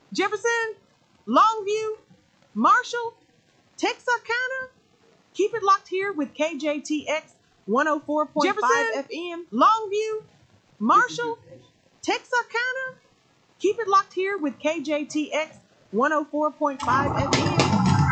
Jefferson, Longview, Marshall, Texarkana. Keep it locked here with KJTX 104.5 FM. Longview, Marshall, Texarkana. Keep it locked here with KJTX 104.5 FM.